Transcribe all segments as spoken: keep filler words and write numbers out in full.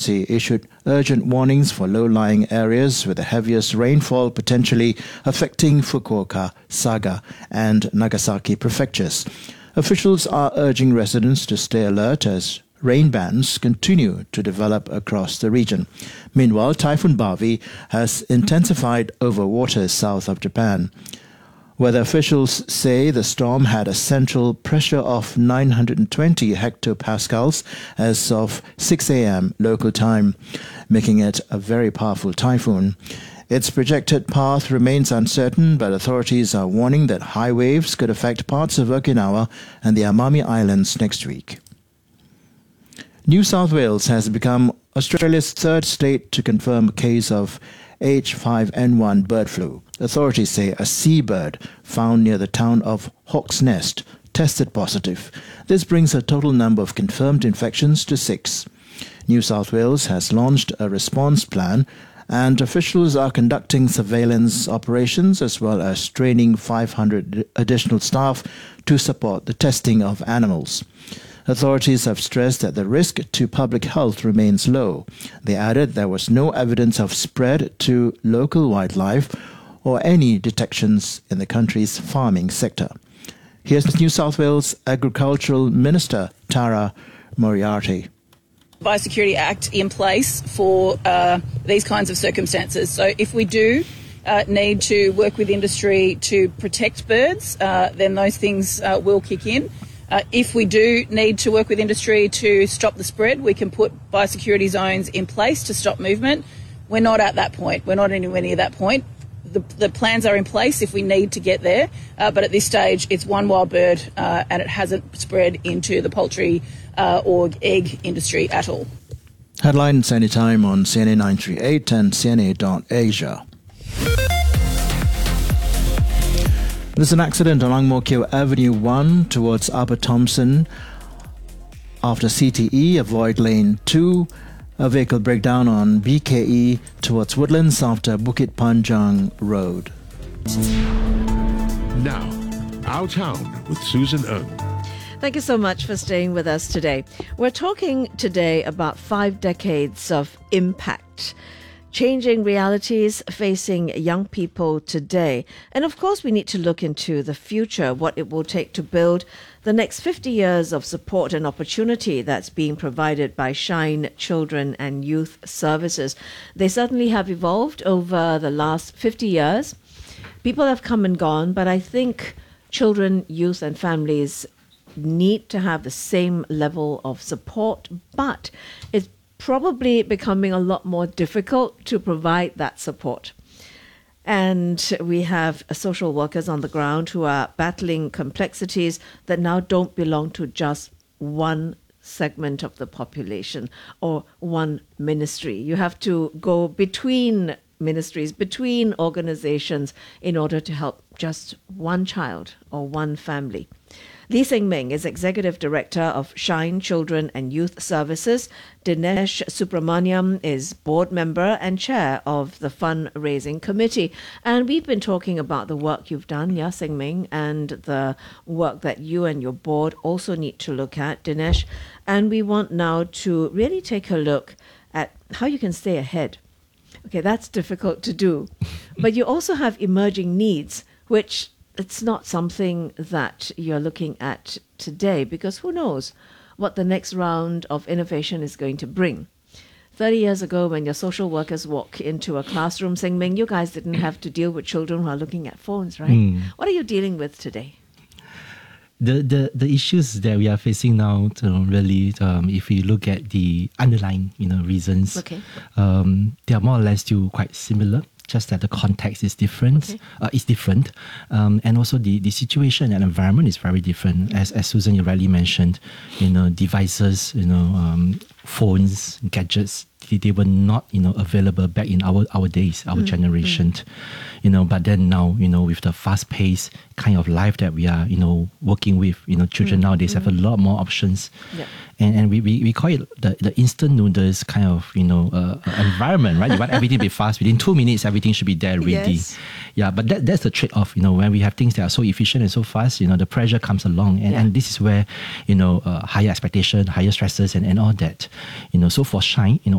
Agency issued urgent warnings for low-lying areas with the heaviest rainfall potentially affecting Fukuoka, Saga, and Nagasaki prefectures. Officials are urging residents to stay alert as rain bands continue to develop across the region. Meanwhile, Typhoon Bavi has intensified over waters south of Japan. Weather officials say the storm had a central pressure of nine hundred twenty hectopascals as of six a.m. local time, making it a very powerful typhoon. Its projected path remains uncertain, but authorities are warning that high waves could affect parts of Okinawa and the Amami Islands next week. New South Wales has become Australia's third state to confirm a case of H five N one bird flu. Authorities say a seabird found near the town of Hawk's Nest tested positive. This brings the total number of confirmed infections to six. New South Wales has launched a response plan, and officials are conducting surveillance operations as well as training five hundred additional staff to support the testing of animals. Authorities have stressed that the risk to public health remains low. They added there was no evidence of spread to local wildlife or any detections in the country's farming sector. Here's New South Wales Agricultural Minister Tara Moriarty. Biosecurity Act in place for uh, these kinds of circumstances. So if we do uh, need to work with industry to protect birds, uh, then those things uh, will kick in. Uh, if we do need to work with industry to stop the spread, we can put biosecurity zones in place to stop movement. We're not at that point. We're not anywhere near that point. The, the plans are in place if we need to get there, uh, but at this stage it's one wild bird uh, and it hasn't spread into the poultry uh, or egg industry at all. Headlines anytime on C N A nine thirty-eight and C N A dot Asia. There's an accident along Mokyo Avenue one towards Upper Thompson. After C T E, avoid lane two. A vehicle breakdown on B K E towards Woodlands after Bukit Panjang Road. Now, Our Town with Susan Ng. Thank you so much for staying with us today. We're talking today about five decades of impact, changing realities facing young people today. And of course, we need to look into the future, what it will take to build the next fifty years of support and opportunity that's being provided by Shine Children and Youth Services. They certainly have evolved over the last fifty years. People have come and gone, but I think children, youth and families need to have the same level of support, but it's probably becoming a lot more difficult to provide that support. And we have social workers on the ground who are battling complexities that now don't belong to just one segment of the population or one ministry. You have to go between ministries, between organizations in order to help just one child or one family. Lee Seng Ming is Executive Director of Shine Children and Youth Services. Dinesh Subramaniam is Board Member and Chair of the Fundraising Committee. And we've been talking about the work you've done, Ya Seng Ming, and the work that you and your board also need to look at, Dinesh. And we want now to really take a look at how you can stay ahead. Okay, that's difficult to do. But you also have emerging needs, which it's not something that you're looking at today, because who knows what the next round of innovation is going to bring. thirty years ago, when your social workers walk into a classroom, Seng Ming, you guys didn't have to deal with children who are looking at phones, right? Mm. What are you dealing with today? The, the, the issues that we are facing now, you know, really, um, if we look at the underlying, you know, reasons, okay. um, they are more or less still quite similar. Just that the context is different. Okay. Uh, is different, um, and also the, the situation and environment is very different. As as Susan you rightly mentioned, you know, devices, you know, um, phones, gadgets, they, they were not, you know, available back in our our days, our mm. generation. Mm. You know, but then now, you know, with the fast-paced kind of life that we are, you know, working with, you know, children mm. nowadays mm. have a lot more options. Yep. And and we, we, we call it the, the instant noodles kind of, you know, uh, environment, right? You want everything to be fast. Within two minutes, everything should be there ready. Yes. Yeah, but that that's the trade-off, you know, when we have things that are so efficient and so fast, you know, the pressure comes along. And, yeah. and this is where, you know, uh, higher expectation, higher stresses and, and all that. You know, so for Shine, you know,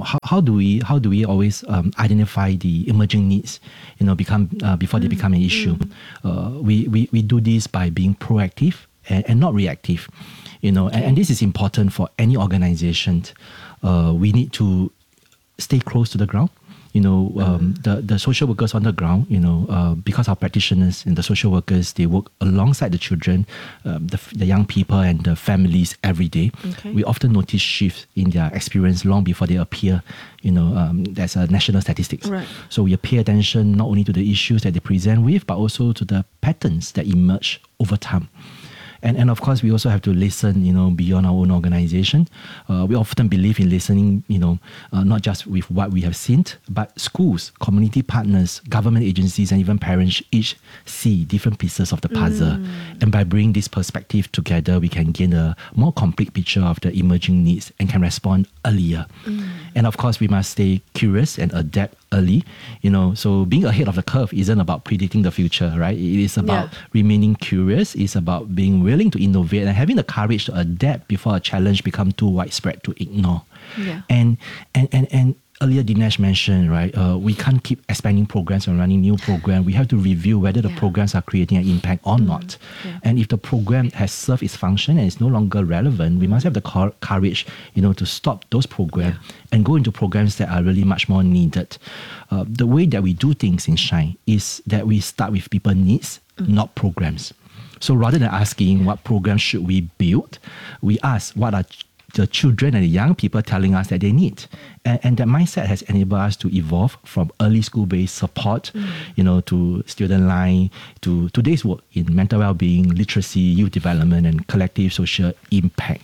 how, how do we how do we always um, identify the emerging needs, you know, become uh, before they become an issue? Uh, we, we we do this by being proactive and, and not reactive, you know, and, and this is important for any organization. Uh, we need to stay close to the ground. You know, um, mm. the, the social workers on the ground, you know, uh, because our practitioners and the social workers, they work alongside the children, um, the, the young people and the families every day. Okay. We often notice shifts in their experience long before they appear. You know, um, there's a national statistics. Right. So we pay attention not only to the issues that they present with, but also to the patterns that emerge over time. And, and of course, we also have to listen, you know, beyond our own organization. Uh, we often believe in listening, you know, uh, not just with what we have seen, but schools, community partners, government agencies, and even parents each see different pieces of the puzzle. Mm. And by bringing this perspective together, we can gain a more complete picture of the emerging needs and can respond earlier. Mm. And of course, we must stay curious and adapt early, you know, so being ahead of the curve isn't about predicting the future, right? It is about yeah. remaining curious. It's about being willing to innovate and having the courage to adapt before a challenge becomes too widespread to ignore. Yeah. And, and, and, and earlier Dinesh mentioned, right, uh, we can't keep expanding programs and running new programs. We have to review whether the yeah. programs are creating an impact or mm. not. Yeah. And if the program has served its function and is no longer relevant, mm. we must have the cor- courage, you know, to stop those programs yeah. and go into programs that are really much more needed. Uh, the way that we do things in Shine is that we start with people's needs, mm. not programs. So rather than asking what programs should we build, we ask what are the children and the young people telling us that they need. And, and that mindset has enabled us to evolve from early school-based support, mm. you know, to student line, to today's work in mental well-being, literacy, youth development, and collective social impact.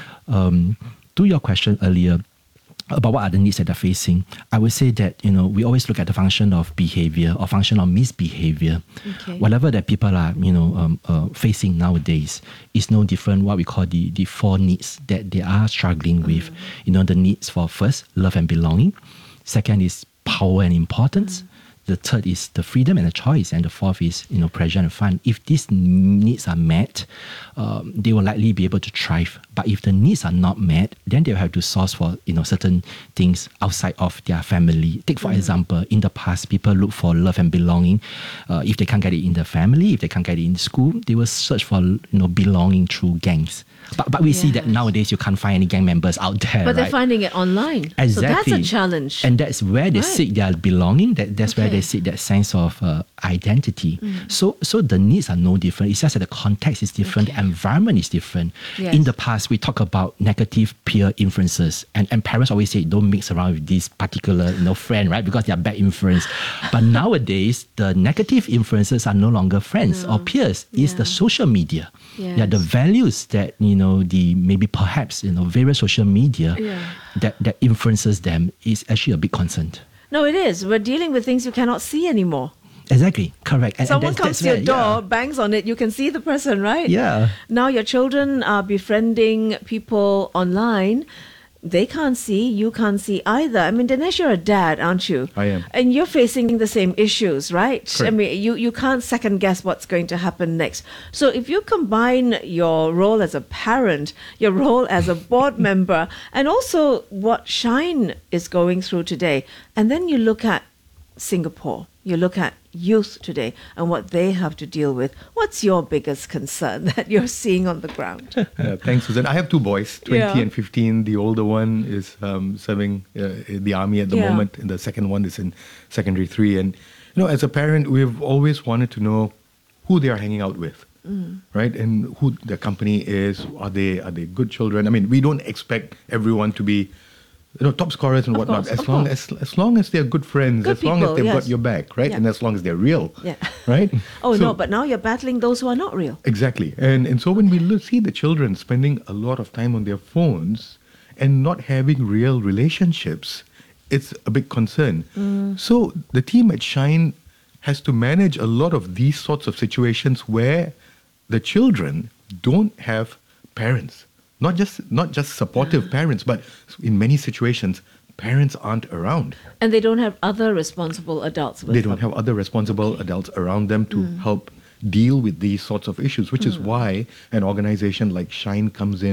Um, to your question earlier, about what are the needs that they're facing, I would say that, you know, we always look at the function of behavior or function of misbehavior. Okay. Whatever that people are, you know, um, uh, facing nowadays is no different what we call the, the four needs that they are struggling mm. with. You know, the needs for first, love and belonging. Second is power and importance. Mm. The third is the freedom and the choice. And the fourth is, you know, pleasure and fun. If these needs are met, um, they will likely be able to thrive. But if the needs are not met, then they'll have to source for, you know, certain things outside of their family. Take, for mm. example, in the past, people look for love and belonging. Uh, if they can't get it in the family, if they can't get it in school, they will search for, you know, belonging through gangs. But but we yes. see that nowadays you can't find any gang members out there. But right? they're finding it online. Exactly. So that's a challenge. And that's where they right. seek their belonging. That, that's okay. where they seek that sense of uh, identity. Mm. So so the needs are no different. It's just that the context is different, okay. the environment is different. Yes. In the past, we talk about negative peer influences. And, and parents always say, don't mix around with this particular you know, friend, right? Because they are bad influence. But nowadays, the negative influences are no longer friends no. or peers. It's yeah. the social media. Yes. Yeah, the values that, you know, the maybe perhaps, you know, various social media yeah. that, that influences them is actually a big concern. No, it is. We're dealing with things you cannot see anymore. Exactly, correct. And, Someone and comes that's to your where, door, yeah. bangs on it, you can see the person, right? Yeah. Now your children are befriending people online. They can't see, you can't see either. I mean, Dinesh, you're a dad, aren't you? I am. And you're facing the same issues, right? Correct. I mean, you, you can't second guess what's going to happen next. So if you combine your role as a parent, your role as a board member, and also what Shine is going through today, and then you look at Singapore, you look at youth today and what they have to deal with, what's your biggest concern that you're seeing on the ground? Uh, thanks, Susan. I have two boys, twenty yeah. and fifteen. The older one is um, serving uh, in the army at the yeah. moment, and the second one is in secondary three. And, you know, as a parent, we've always wanted to know who they are hanging out with, mm. right? And who the company is. Are they are they good children? I mean, we don't expect everyone to be, you know, top scorers and of whatnot. Course, as long course. as as long as they're good friends, good as long people, as they've yes. got your back, right? Yeah. And as long as they're real, yeah. right? oh so, no, but now you're battling those who are not real. Exactly. And and so when we look, see the children spending a lot of time on their phones and not having real relationships, it's a big concern. Mm. So the team at Shine has to manage a lot of these sorts of situations where the children don't have parents. Not just not just supportive parents, but in many situations, parents aren't around. And they don't have other responsible adults with They them. don't have other responsible adults around them to Mm. help deal with these sorts of issues, which Mm. is why an organization like Shine comes in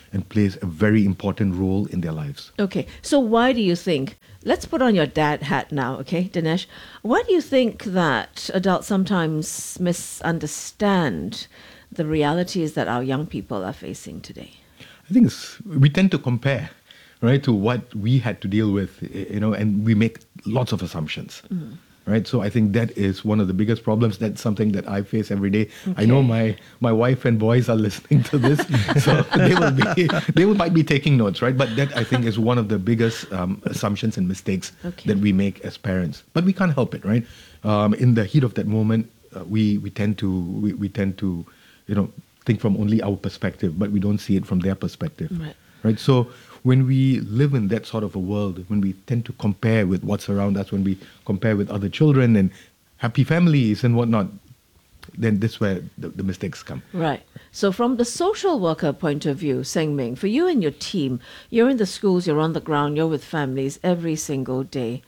and plays a very important role in their lives. Okay, so why do you think, let's put on your dad hat now, okay, Dinesh, why do you think that adults sometimes misunderstand the realities that our young people are facing today? I think it's, we tend to compare, right, to what we had to deal with, you know, and we make lots of assumptions. Mm. Right, so I think that is one of the biggest problems. That's something that I face every day. Okay. I know my, my wife and boys are listening to this, so they will be they will, might be taking notes, right? But that I think is one of the biggest um, assumptions and mistakes okay. that we make as parents. But we can't help it, right? Um, in the heat of that moment, uh, we we tend to we, we tend to, you know, think from only our perspective, but we don't see it from their perspective, right? Right, so. When we live in that sort of a world, when we tend to compare with what's around us, when we compare with other children and happy families and whatnot, then this is where the, the mistakes come. Right. So from the social worker point of view, Seng Ming, for you and your team, you're in the schools, you're on the ground, you're with families every single day.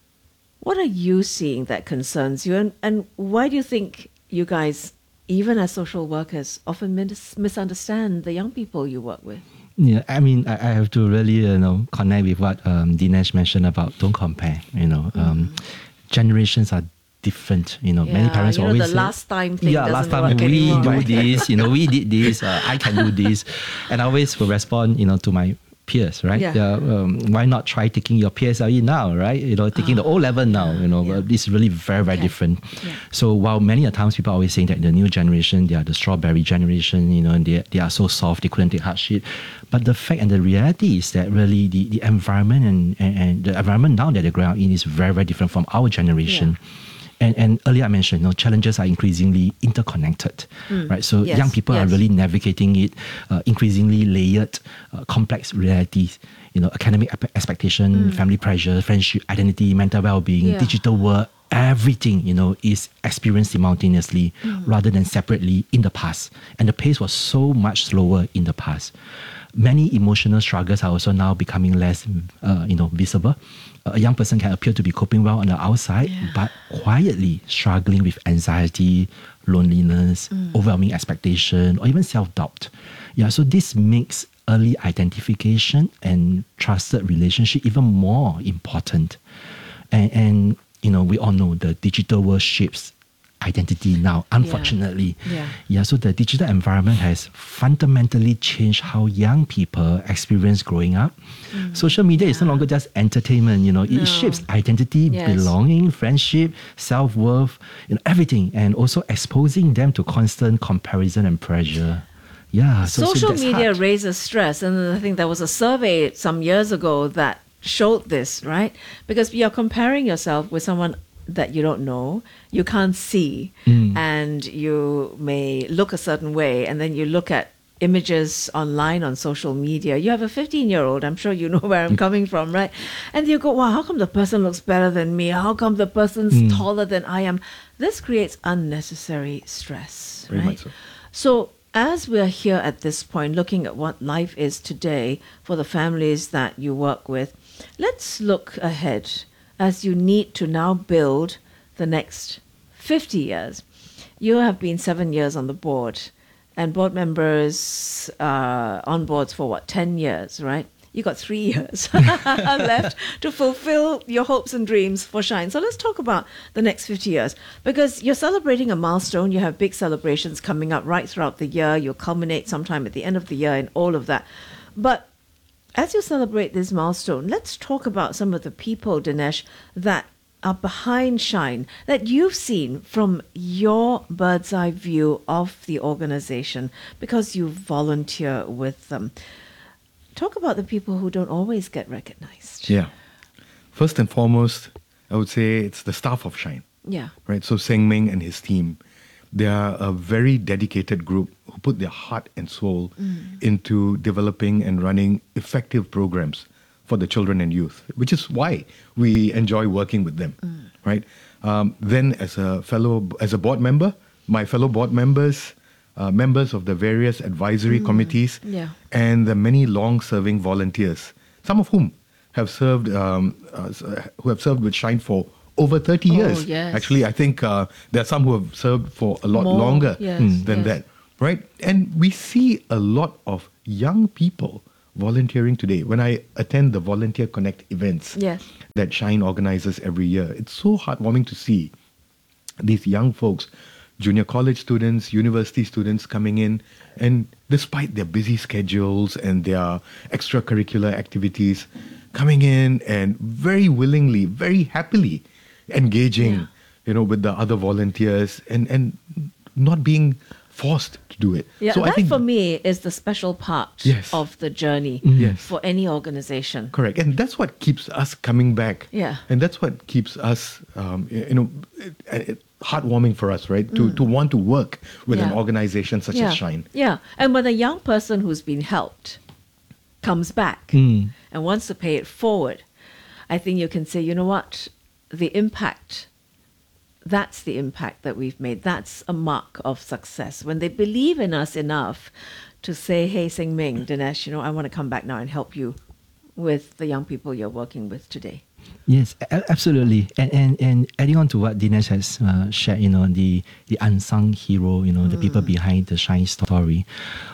What are you seeing that concerns you? And, and why do you think you guys, even as social workers, often mis- misunderstand the young people you work with? Yeah, I mean, I, I have to really, you know, connect with what um, Dinesh mentioned about don't compare. You know, mm. um, generations are different. You know, yeah, many parents you know, always the say, last time thing yeah, doesn't last time work we anymore. do this. You know, we did this. Uh, I can do this, and I always will respond, you know, to my peers, right? Yeah. yeah um, why not try taking your P S L E now, right? You know, taking oh. the O level now. You know, yeah. uh, this is really very, very okay. different. Yeah. So while many a times people are always saying that the new generation, they are the strawberry generation, you know, and they they are so soft, they couldn't take hardship. But the fact and the reality is that really the, the environment and, and, and the environment now that they're growing up in is very, very different from our generation. Yeah. And, and earlier I mentioned, you know, challenges are increasingly interconnected, mm. right? So yes. young people yes. are really navigating it, uh, increasingly layered, uh, complex realities. You know, academic expectation, mm. family pressure, friendship, identity, mental well-being, yeah. digital work, everything, you know, is experienced simultaneously mm. rather than separately in the past. And the pace was so much slower in the past. Many emotional struggles are also now becoming less, uh, you know, visible. A young person can appear to be coping well on the outside, yeah. but quietly struggling with anxiety, loneliness, mm. overwhelming expectation, or even self-doubt. Yeah, so this makes early identification and trusted relationship even more important. And, and you know, we all know the digital world shapes identity now, unfortunately. Yeah. Yeah. yeah. So the digital environment has fundamentally changed how young people experience growing up. Mm. Social media yeah. is no longer just entertainment, you know, no. it shapes identity, yes. belonging, friendship, self-worth, you know, everything, and also exposing them to constant comparison and pressure. Yeah. So, Social so media hard. raises stress, and I think there was a survey some years ago that showed this, right? Because you're comparing yourself with someone that you don't know, you can't see, mm. and you may look a certain way, and then you look at images online on social media. You have a fifteen-year-old, I'm sure you know where I'm coming from, right? And you go, wow, how come the person looks better than me? How come the person's mm. taller than I am? This creates unnecessary stress, Very right? much so. So as we're here at this point, looking at what life is today for the families that you work with, let's look ahead as you need to now build the next fifty years. You have been seven years on the board, and board members are on boards for what, ten years, right? You got three years left to fulfill your hopes and dreams for Shine. So let's talk about the next fifty years, because you're celebrating a milestone. You have big celebrations coming up right throughout the year. You'll culminate sometime at the end of the year and all of that. But as you celebrate this milestone, let's talk about some of the people, Dinesh, that are behind Shine, that you've seen from your bird's eye view of the organization, because you volunteer with them. Talk about the people who don't always get recognized. Yeah. First and foremost, I would say it's the staff of Shine. Yeah. Right. So Seng Ming and his team, they are a very dedicated group who put their heart and soul mm. into developing and running effective programs for the children and youth, which is why we enjoy working with them. Mm. Right. Um, then, as a fellow, as a board member, my fellow board members, uh, members of the various advisory mm. committees, yeah. and the many long-serving volunteers, some of whom have served, um, uh, who have served with Shine for over thirty oh, years. Yes. Actually, I think uh, there are some who have served for a lot More, longer yes, than yes. that, right? And we see a lot of young people volunteering today. When I attend the Volunteer Connect events Yes. that Shine organizes every year, it's so heartwarming to see these young folks, junior college students, university students coming in, and despite their busy schedules and their extracurricular activities, coming in and very willingly, very happily engaging, Yeah. you know, with the other volunteers and, and not being forced to do it. Yeah, so that I think for me is the special part Yes. of the journey Yes. for any organization. correct, and that's what keeps us coming back. Yeah. and that's what keeps us, um, y- you know, it, it, heartwarming for us, right? To to want to work with an Yeah. organization such yeah. as Shine. Yeah, and when a young person who's been helped comes back Mm. and wants to pay it forward, I think you can say, you know what, the impact, that's the impact that we've made. That's a mark of success. When they believe in us enough to say, hey, Sing Ming, Dinesh, you know, I want to come back now and help you with the young people you're working with today. Yes, a- absolutely. And, and and adding on to what Dinesh has uh, shared, you know, the the unsung hero, you know, the people behind the Shine story.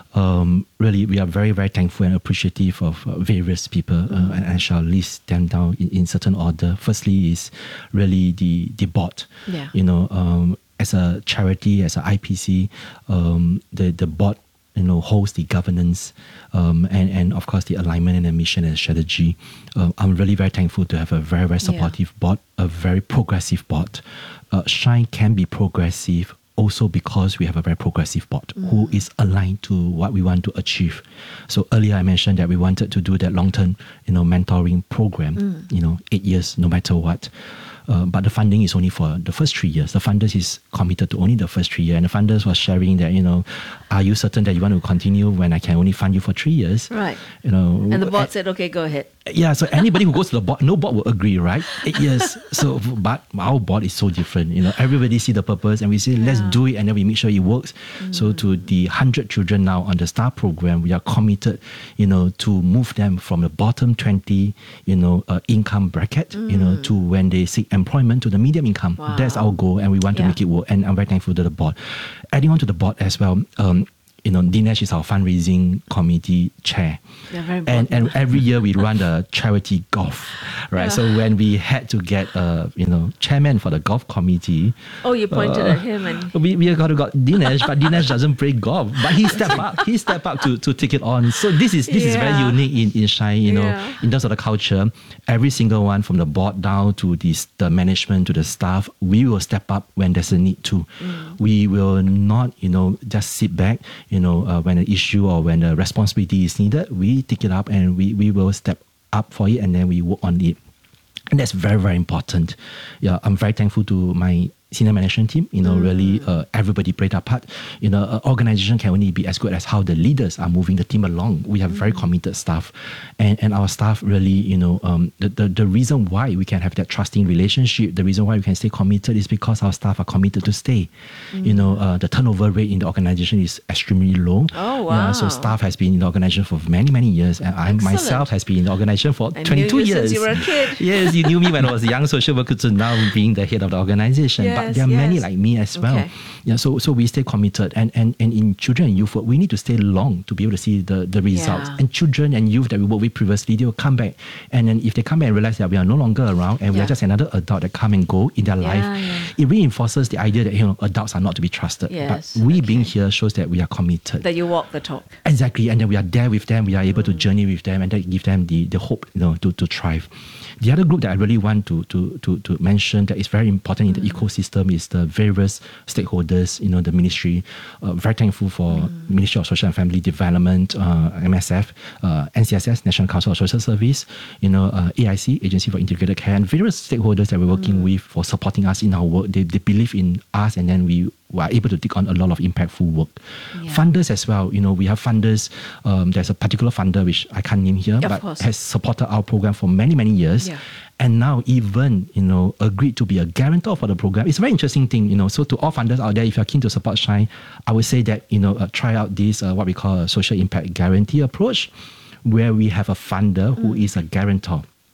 Um, really, we are very, very thankful and appreciative of uh, various people, uh, and I shall list them down in, in certain order. Firstly, is really the the board. Yeah. You know, um, as a charity, as a I P C, um, the the board, you know, holds the governance, um, and, and of course the alignment and the mission and strategy. Uh, I'm really very thankful to have a very, very supportive board, a very progressive board. Uh, Shine can be progressive also because we have a very progressive board who is aligned to what we want to achieve. So earlier I mentioned that we wanted to do that long-term, you know, mentoring program, you know, eight years, no matter what. Uh, but the funding is only for the first three years. The funders is committed to only the first three years. And the funders was sharing that, you know, are you certain that you want to continue when I can only fund you for three years? Right. You know. And the board uh, said, okay, go ahead. Yeah, so anybody who goes to the board, no board will agree, right? Eight years. So, but our board is so different. You know, everybody see the purpose, and we say let's do it, and then we make sure it works. So, to the hundred children now on the STAR program, we are committed, you know, to move them from the bottom twenty, you know, uh, income bracket, you know, to when they seek employment to the medium income. Wow. That's our goal, and we want to Yeah. make it work. And I'm very thankful to the board. Adding on to the board as well. Um, you know, Dinesh is our fundraising committee chair. Yeah, very and important. and every year we run the charity golf, right? So when we had to get a, you know, chairman for the golf committee, Oh, you pointed uh, at him and... we we got to got Dinesh, but Dinesh doesn't play golf, but he stepped up. He stepped up to, to take it on. So this is this is very Yeah. unique in in Shine, you know, Yeah. in terms of the culture. Every single one, from the board down to the the management to the staff, we will step up when there's a need to. We will not, you know, just sit back, you know, uh, when an issue or when a responsibility is needed. We take it up and we, we will step up for it, and then we work on it. And that's very, very important. Yeah, I'm very thankful to my senior management team. You know, really, uh, everybody played their part. You know, an organization can only be as good as how the leaders are moving the team along. We have very committed staff, and, and our staff really, you know, um, the, the the reason why we can have that trusting relationship, the reason why we can stay committed is because our staff are committed to stay. You know, uh, the turnover rate in the organization is extremely low. Oh, Yeah, wow. so staff has been in the organization for many, many years, and I Excellent. myself has been in the organization for I knew twenty-two you years. since you were a kid. Yes, you knew me when I was a young social worker to now being the head of the organization. Yes, but there are many yes. like me as well. Okay. Yeah, so so we stay committed, and, and, and in children and youth work, we need to stay long to be able to see the, the results. Yeah. And children and youth that we worked with previously, they will come back, and then if they come back and realize that we are no longer around and we Yeah. are just another adult that come and go in their Yeah, life, yeah. it reinforces the idea that, you know, adults are not to be trusted. Yes, But we okay. being here shows that we are committed. That you walk the talk. Exactly, and then we are there with them. We are able to journey with them, and that give them the, the hope, you know, to, to thrive. The other group that I really want to to to, to mention that is very important in the ecosystem is the various stakeholders. You know, the ministry. Uh, very thankful for Ministry of Social and Family Development, uh, M S F, uh, N C S S, National Council of Social Service. You know, uh, A I C, Agency for Integrated Care, and various stakeholders that we're working with for supporting us in our work. They they believe in us, and then we were able to take on a lot of impactful work. Yeah. Funders as well. You know, we have funders. Um, there's a particular funder which I can't name here, Of but course. has supported our program for many many years. Yeah. And now even, you know, agreed to be a guarantor for the program. It's a very interesting thing, you know. So to all funders out there, if you're keen to support Shine, I would say that, you know, uh, try out this, uh, what we call a social impact guarantee approach, where we have a funder who is a guarantor.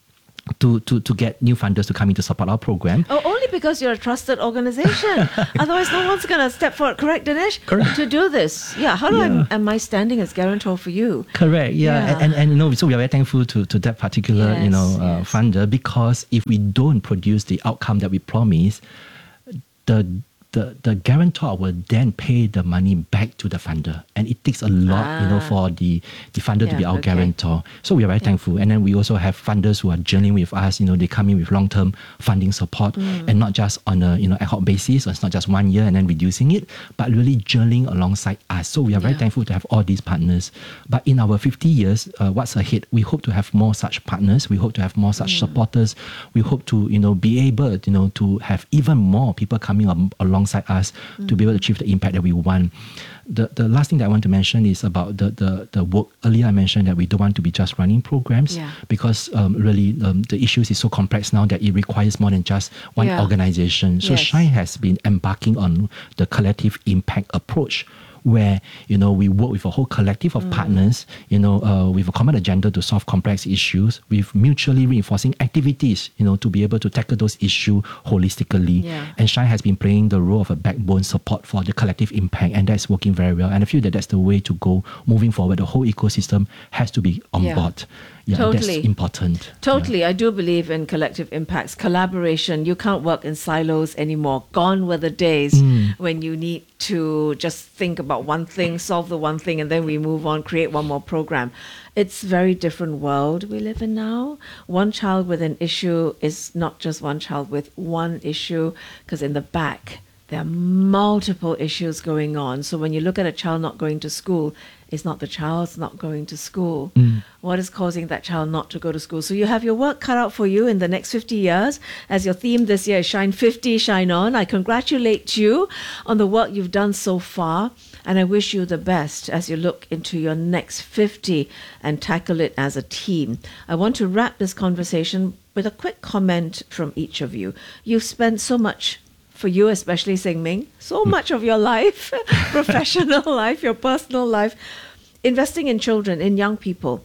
to, to, to get new funders to come in to support our program. Oh, only because you're a trusted organization. Otherwise, no one's going to step forward, correct, Dinesh? Correct. To do this. Yeah, how do Yeah. I, am I standing as guarantor for you? Correct, yeah. Yeah. And, and, you know, so we are very thankful to, to that particular, you Yes, know, uh, yes. funder, because if we don't produce the outcome that we promise, the the the guarantor will then pay the money back to the funder, and it takes a lot, you know, Ah. for the the funder to be Yeah, our okay. guarantor. So we are very thankful, and then we also have funders who are journeying with us. You know, they come in with long term funding support, Mm. and not just on a you know ad hoc basis. Or it's not just one year and then reducing it, but really journeying alongside us. So we are very Yeah. thankful to have all these partners. But in our fifty years, uh, what's ahead? We hope to have more such partners. We hope to have more such supporters. We hope to you know be able you know to have even more people coming um, alongside us to be able to achieve the impact that we want. The the last thing that I want to mention is about the the, the work. Earlier I mentioned that we don't want to be just running programs Yeah. because um, really um, the issues is so complex now that it requires more than just one Yeah. organization. So Yes. Shine has been embarking on the collective impact approach, where you know we work with a whole collective of partners, you know, uh, with a common agenda to solve complex issues, with mutually reinforcing activities, you know, to be able to tackle those issues holistically. Yeah. And Shine has been playing the role of a backbone support for the collective impact, and that's working very well. And I feel that that's the way to go moving forward. The whole ecosystem has to be on Yeah. board. Yeah, Totally. that's important. Totally. I do believe in collective impacts, collaboration. You can't work in silos anymore. Gone were the days when you need to just think about one thing, solve the one thing, and then we move on, create one more program. It's a very different world we live in now. One child with an issue is not just one child with one issue, because in the back, there are multiple issues going on. So when you look at a child not going to school, it's not the child's not going to school. What is causing that child not to go to school? So you have your work cut out for you in the next fifty years. As your theme this year is Shine fifty, Shine On. I congratulate you on the work you've done so far. And I wish you the best as you look into your next fifty and tackle it as a team. I want to wrap this conversation with a quick comment from each of you. You've spent so much, for you especially, Sing-Ming, so much of your life, professional life, your personal life, investing in children, in young people.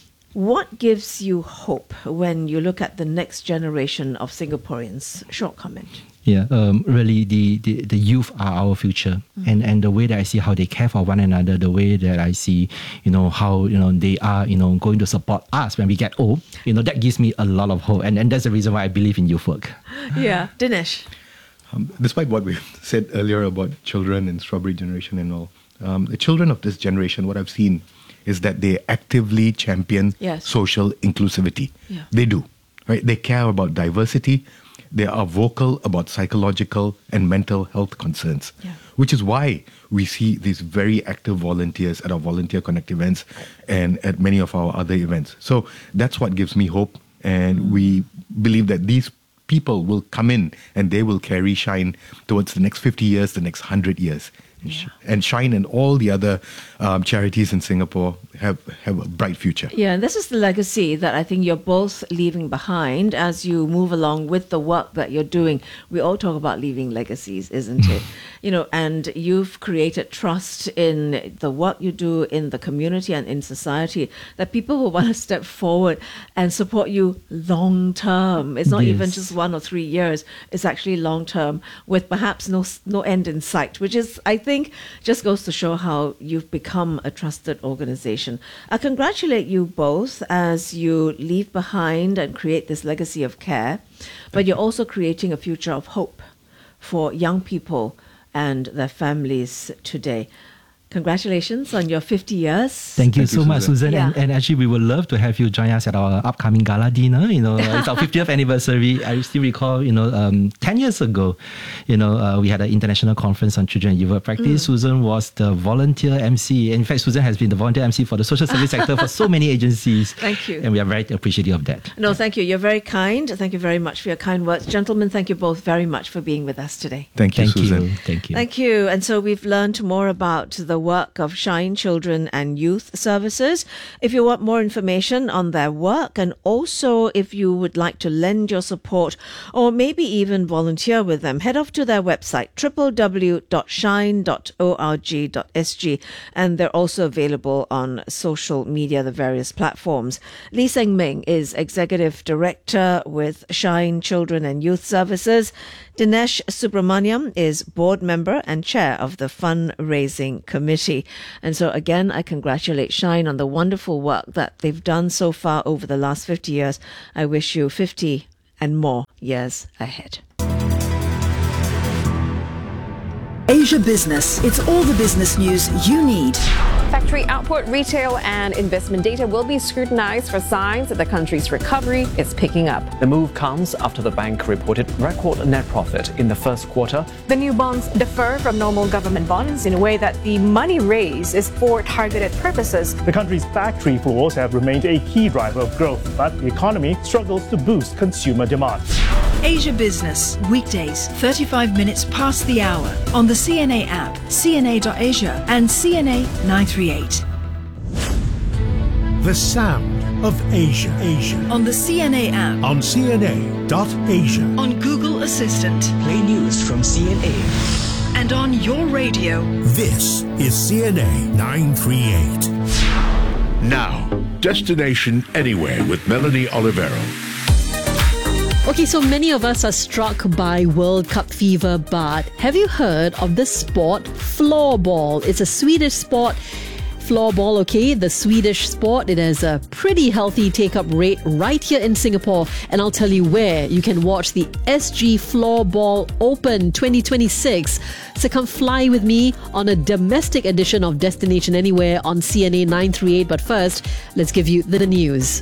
What gives you hope when you look at the next generation of Singaporeans? Short comment. Yeah, um, really, the, the, the youth are our future, and, and the way that I see how they care for one another, the way that I see, you know, how you know they are, you know, going to support us when we get old, you know, that gives me a lot of hope, and, and that's the reason why I believe in youth work. Yeah, Dinesh. Um, despite what we said earlier about children and strawberry generation and all, um, the children of this generation, what I've seen is that they actively champion Yes. social inclusivity. Yeah. They do, right? They care about diversity. They are vocal about psychological and mental health concerns, Yeah. which is why we see these very active volunteers at our Volunteer Connect events and at many of our other events. So that's what gives me hope. And we believe that these people will come in and they will carry Shine towards the next fifty years, the next one hundred years. And Sh- And Shine and all the other um, charities in Singapore have, have a bright future. Yeah, and this is the legacy that I think you're both leaving behind as you move along with the work that you're doing. We all talk about leaving legacies, isn't it? You know, and you've created trust in the work you do in the community and in society that people will want to step forward and support you long term. It's not even Yes. just one or three years. It's actually long term with perhaps no no end in sight, which is, I think, just goes to show how you've become a trusted organization. I congratulate you both as you leave behind and create this legacy of care, but you're also creating a future of hope for young people and their families today. Congratulations on your fifty years. Thank you Thank you, so much, Susan. Susan. Yeah. And, and actually, we would love to have you join us at our upcoming gala dinner. You know, it's our fiftieth anniversary. I still recall, you know, um, ten years ago, you know, uh, we had an international conference on children and youth practice. Susan was the volunteer M C. In fact, Susan has been the volunteer M C for the social service sector for so many agencies. Thank you. And we are very appreciative of that. No, thank you. You're very kind. Thank you very much for your kind words. Gentlemen, thank you both very much for being with us today. Thank you, Thank Susan. you. Thank you. Thank you. And so we've learned more about the the work of Shine Children and Youth Services. If you want more information on their work, and also if you would like to lend your support or maybe even volunteer with them, head off to their website w w w dot shine dot org dot s g, and they're also available on social media, the various platforms. Lee Seng Ming is Executive Director with Shine Children and Youth Services. Dinesh Subramaniam is board member and chair of the fundraising committee. And so again, I congratulate Shine on the wonderful work that they've done so far over the last fifty years. I wish you fifty and more years ahead. Asia Business. It's all the business news you need. Factory output, retail and investment data will be scrutinized for signs that the country's recovery is picking up. The move comes after the bank reported record net profit in the first quarter. The new bonds differ from normal government bonds in a way that the money raised is for targeted purposes. The country's factory floors have remained a key driver of growth, but the economy struggles to boost consumer demand. Asia Business, weekdays, thirty-five minutes past the hour, on the C N A app, C N A dot Asia and C N A nine three eight. The sound of Asia. Asia. On the C N A app, On C N A dot Asia. on Google Assistant, Play news from C N A. and on your radio. This is C N A nine three eight. Now, Destination Anywhere with Melanie Olivero. Okay, so many of us are struck by World Cup fever, but have you heard of the sport floorball? It's a Swedish sport. Floorball, okay, the Swedish sport. It has a pretty healthy take-up rate right here in Singapore, and I'll tell you where you can watch the S G Floorball Open twenty twenty-six. So come fly with me on a domestic edition of Destination Anywhere on C N A nine three eight. But first, let's give you the news.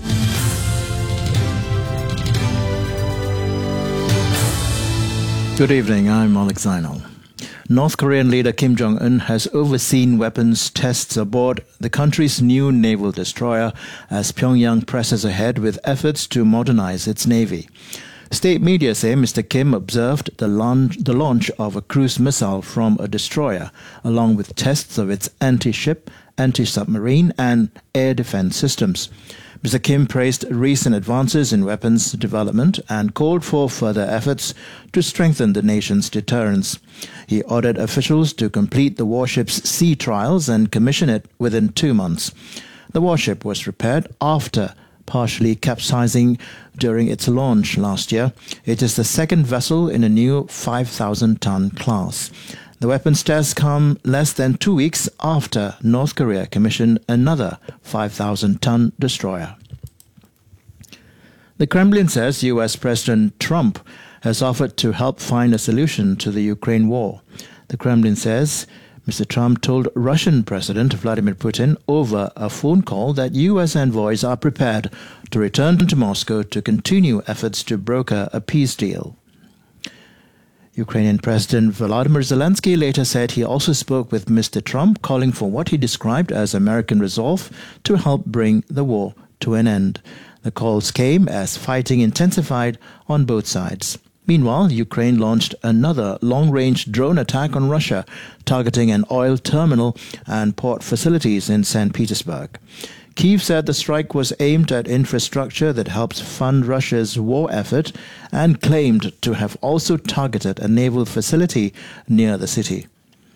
Good evening, I'm Alex Zainal. North Korean leader Kim Jong-un has overseen weapons tests aboard the country's new naval destroyer as Pyongyang presses ahead with efforts to modernize its navy. State media say Mister Kim observed the launch, the launch of a cruise missile from a destroyer, along with tests of its anti-ship, anti-submarine and air defense systems. Mister Kim praised recent advances in weapons development and called for further efforts to strengthen the nation's deterrence. He ordered officials to complete the warship's sea trials and commission it within two months. The warship was repaired after partially capsizing during its launch last year. It is the second vessel in a new five thousand ton class. The weapons tests come less than two weeks after North Korea commissioned another five thousand ton destroyer. The Kremlin says U S President Trump has offered to help find a solution to the Ukraine war. The Kremlin says Mister Trump told Russian President Vladimir Putin over a phone call that U S envoys are prepared to return to Moscow to continue efforts to broker a peace deal. Ukrainian President Volodymyr Zelensky later said he also spoke with Mister Trump, calling for what he described as American resolve to help bring the war to an end. The calls came as fighting intensified on both sides. Meanwhile, Ukraine launched another long-range drone attack on Russia, targeting an oil terminal and port facilities in Saint Petersburg. Kyiv said the strike was aimed at infrastructure that helps fund Russia's war effort and claimed to have also targeted a naval facility near the city.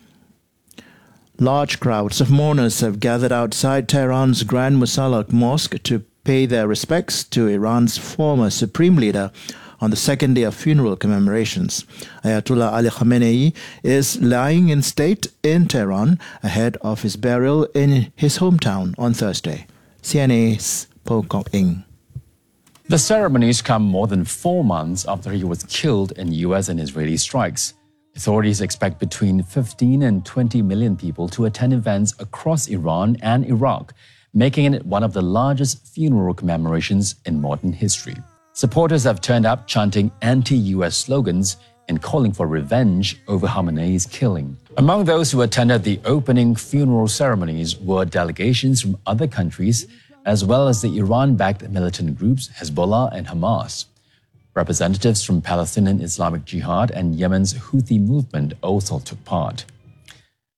Large crowds of mourners have gathered outside Tehran's Grand Musalla Mosque to pay their respects to Iran's former supreme leader on the second day of funeral commemorations. Ayatollah Ali Khamenei is lying in state in Tehran ahead of his burial in his hometown on Thursday. C N A's Po Kok Ing. The ceremonies come more than four months after he was killed in U S and Israeli strikes. Authorities expect between fifteen and twenty million people to attend events across Iran and Iraq, making it one of the largest funeral commemorations in modern history. Supporters have turned up chanting anti-U S slogans and calling for revenge over Khamenei's killing. Among those who attended the opening funeral ceremonies were delegations from other countries, as well as the Iran-backed militant groups Hezbollah and Hamas. Representatives from Palestinian Islamic Jihad and Yemen's Houthi movement also took part.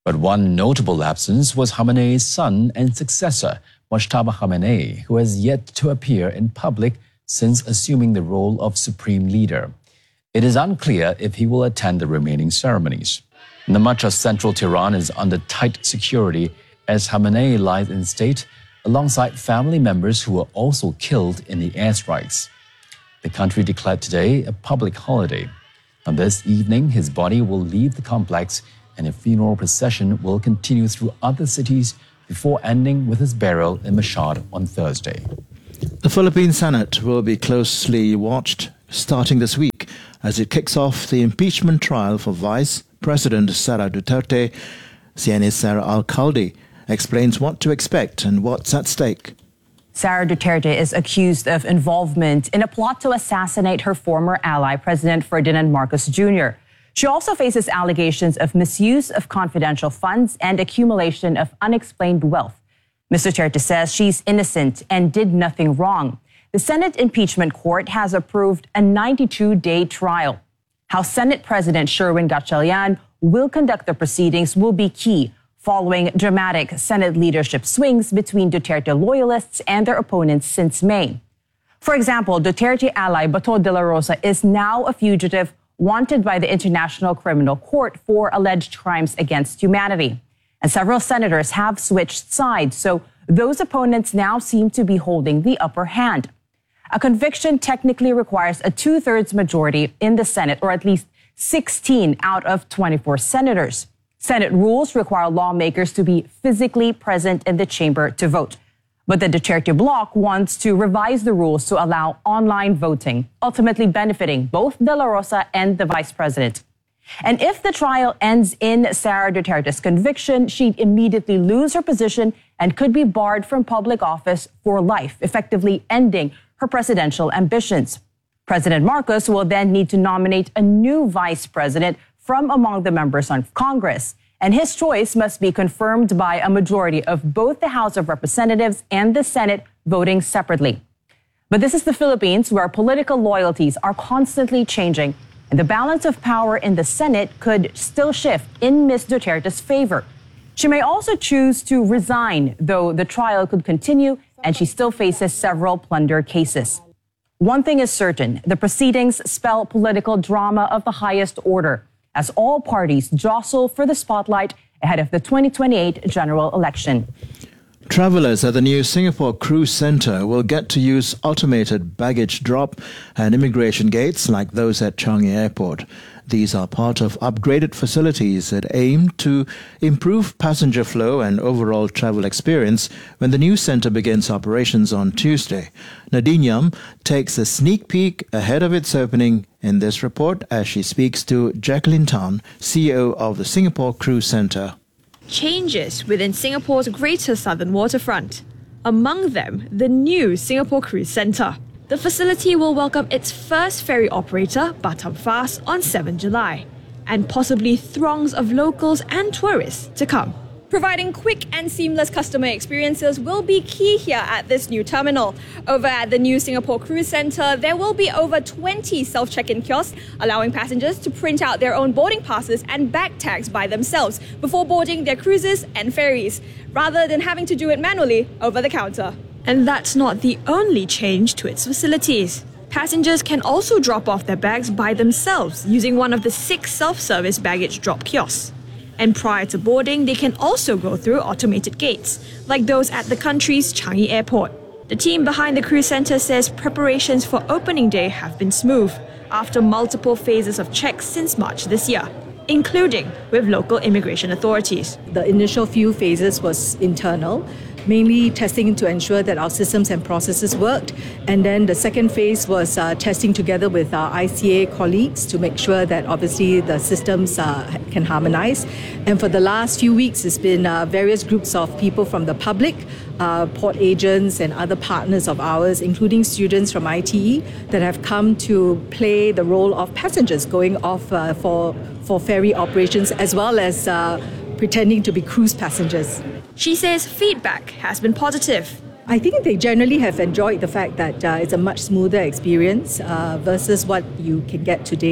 But one notable absence was Khamenei's son and successor, Mojtaba Khamenei, who has yet to appear in public since assuming the role of supreme leader. It is unclear if he will attend the remaining ceremonies. And much of central Tehran is under tight security as Khamenei lies in state alongside family members who were also killed in the airstrikes. The country declared today a public holiday. On this evening, his body will leave the complex and a funeral procession will continue through other cities before ending with his burial in Mashhad on Thursday. The Philippine Senate will be closely watched starting this week as it kicks off the impeachment trial for Vice President Sara Duterte. C N A's Sarah Al-Khaldi explains what to expect and what's at stake. Sara Duterte is accused of involvement in a plot to assassinate her former ally, President Ferdinand Marcos Junior She also faces allegations of misuse of confidential funds and accumulation of unexplained wealth. Miz Duterte says she's innocent and did nothing wrong. The Senate Impeachment Court has approved a ninety-two day trial. How Senate President Sherwin Gatchalian will conduct the proceedings will be key following dramatic Senate leadership swings between Duterte loyalists and their opponents since May. For example, Duterte ally Bato de la Rosa is now a fugitive wanted by the International Criminal Court for alleged crimes against humanity. And several senators have switched sides, so those opponents now seem to be holding the upper hand. A conviction technically requires a two-thirds majority in the Senate, or at least sixteen out of twenty-four senators. Senate rules require lawmakers to be physically present in the chamber to vote. But the Duterte bloc wants to revise the rules to allow online voting, ultimately benefiting both De La Rosa and the vice president. And if the trial ends in Sara Duterte's conviction, she'd immediately lose her position and could be barred from public office for life, effectively ending her presidential ambitions. President Marcos will then need to nominate a new vice president from among the members of Congress. And his choice must be confirmed by a majority of both the House of Representatives and the Senate voting separately. But this is the Philippines, where political loyalties are constantly changing, and the balance of power in the Senate could still shift in Miz Duterte's favor. She may also choose to resign, though the trial could continue, and she still faces several plunder cases. One thing is certain, the proceedings spell political drama of the highest order, as all parties jostle for the spotlight ahead of the twenty twenty-eight general election. Travelers at the new Singapore Cruise Centre will get to use automated baggage drop and immigration gates like those at Changi Airport. These are part of upgraded facilities that aim to improve passenger flow and overall travel experience when the new centre begins operations on Tuesday. Nadine Yam takes a sneak peek ahead of its opening in this report as she speaks to Jacqueline Tan, C E O of the Singapore Cruise Centre. Changes within Singapore's Greater Southern Waterfront. Among them, the new Singapore Cruise Centre. The facility will welcome its first ferry operator, Batam Fast, on the seventh of July, and possibly throngs of locals and tourists to come. Providing quick and seamless customer experiences will be key here at this new terminal. Over at the new Singapore Cruise Centre, there will be over twenty self-check-in kiosks, allowing passengers to print out their own boarding passes and bag tags by themselves before boarding their cruises and ferries, rather than having to do it manually over the counter. And that's not the only change to its facilities. Passengers can also drop off their bags by themselves using one of the six self-service baggage drop kiosks. And prior to boarding, they can also go through automated gates, like those at the country's Changi Airport. The team behind the cruise centre says preparations for opening day have been smooth after multiple phases of checks since March this year, including with local immigration authorities. The initial few phases was internal, mainly testing to ensure that our systems and processes worked. And then the second phase was uh, testing together with our I C A colleagues to make sure that obviously the systems uh, can harmonize. And for the last few weeks, it's been uh, various groups of people from the public, uh, port agents and other partners of ours, including students from I T E, that have come to play the role of passengers going off uh, for, for ferry operations, as well as uh, pretending to be cruise passengers. She says feedback has been positive. I think they generally have enjoyed the fact that uh, it's a much smoother experience uh, versus what you can get today.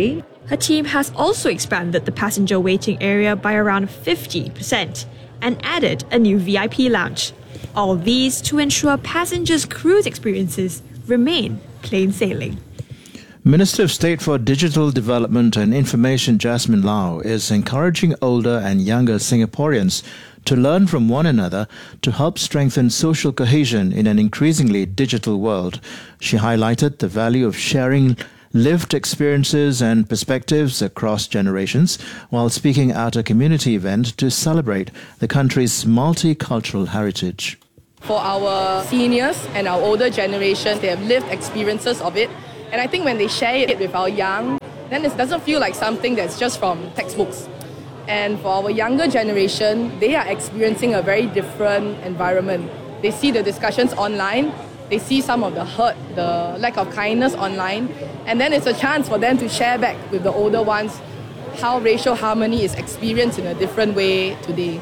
her team has also expanded the passenger waiting area by around fifty percent and added a new V I P lounge. All these to ensure passengers' cruise experiences remain plain sailing. Minister of State for Digital Development and Information Jasmine Lau is encouraging older and younger Singaporeans to learn from one another to help strengthen social cohesion in an increasingly digital world. She highlighted the value of sharing lived experiences and perspectives across generations while speaking at a community event to celebrate the country's multicultural heritage. For our seniors and our older generations, they have lived experiences of it. And I think when they share it with our young, then it doesn't feel like something that's just from textbooks. And for our younger generation, they are experiencing a very different environment. They see the discussions online, they see some of the hurt, the lack of kindness online, and then it's a chance for them to share back with the older ones how racial harmony is experienced in a different way today.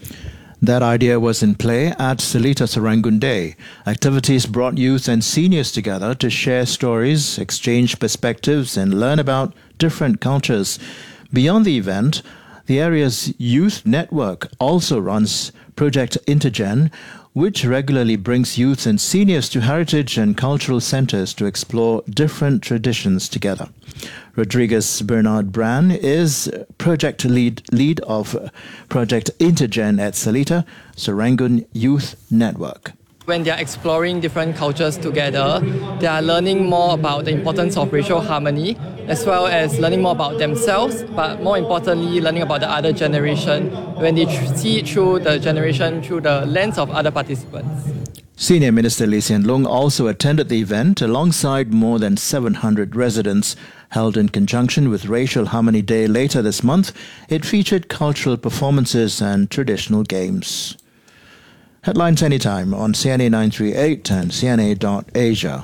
That idea was in play at Seletar Serangoon Day. Activities brought youth and seniors together to share stories, exchange perspectives, and learn about different cultures. Beyond the event, the area's youth network also runs Project Intergen, which regularly brings youth and seniors to heritage and cultural centres to explore different traditions together. Rodriguez Bernard Bran is project lead, lead of Project Intergen at Seletar Serangoon Youth Network. When they are exploring different cultures together, they are learning more about the importance of racial harmony, as well as learning more about themselves, but more importantly, learning about the other generation when they tr- see it through the generation through the lens of other participants. Senior Minister Lee Hsien Loong also attended the event alongside more than seven hundred residents. Held in conjunction with Racial Harmony Day later this month, it featured cultural performances and traditional games. Headlines anytime on C N A nine three eight and C N A dot asia.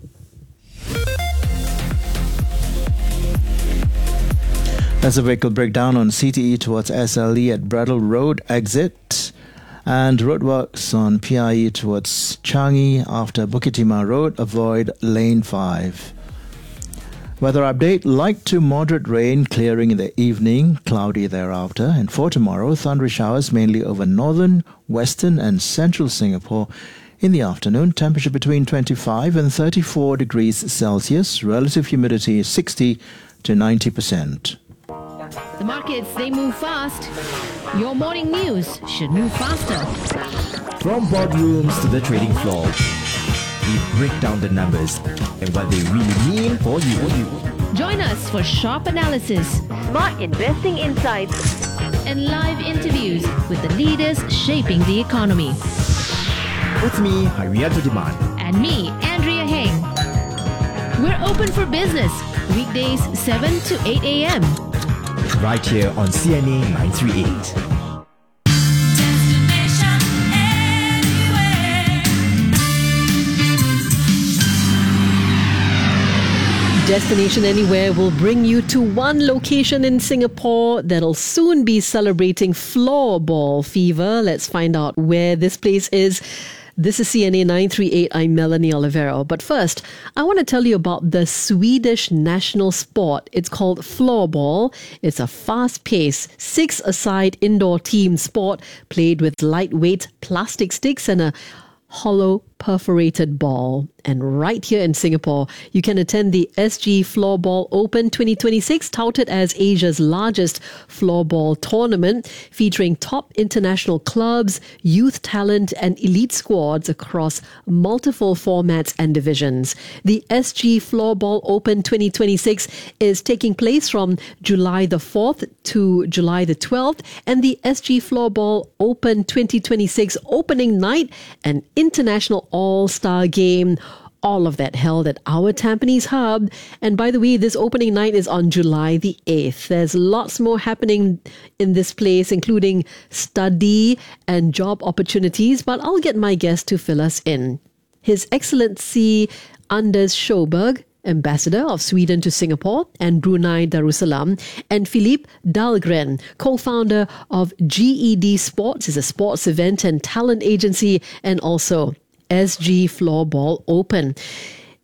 There's a vehicle breakdown on C T E towards S L E at Bradle Road exit, and roadworks on P I E towards Changi after Bukit Timah Road. Avoid lane five. Weather update, light to moderate rain clearing in the evening, cloudy thereafter. And for tomorrow, thundery showers mainly over northern, western and central Singapore. In the afternoon, temperature between twenty-five and thirty-four degrees Celsius, relative humidity sixty to ninety percent. The markets, they move fast. Your morning news should move faster. From boardrooms to the trading floor, we break down the numbers and what they really mean for you. Join us for sharp analysis, smart investing insights, and live interviews with the leaders shaping the economy. With me, Hariato Diman. And me, Andrea Heng. We're open for business, weekdays seven to eight a.m. Right here on C N A nine three eight. Destination Anywhere will bring you to one location in Singapore that'll soon be celebrating floorball fever. Let's find out where this place is. This is C N A nine three eight. I'm Melanie Olivero. But first, I want to tell you about the Swedish national sport. It's called floorball. It's a fast-paced, six-a-side indoor team sport played with lightweight plastic sticks and a hollow perforated ball. And right here in Singapore, you can attend the S G Floorball Open twenty twenty-six, touted as Asia's largest floorball tournament, featuring top international clubs, youth talent, and elite squads across multiple formats and divisions. The S G Floorball Open twenty twenty-six is taking place from July the fourth to July the twelfth, and the S G Floorball Open twenty twenty-six opening night, an international all-star game. All of that held at our Tampines hub. And by the way, this opening night is on July the eighth. There's lots more happening in this place, including study and job opportunities, but I'll get my guest to fill us in. His Excellency Anders Sjöberg, Ambassador of Sweden to Singapore and Brunei Darussalam, and Philippe Dahlgren, co-founder of G E D Sports, is a sports event and talent agency, and also S G Floorball Open.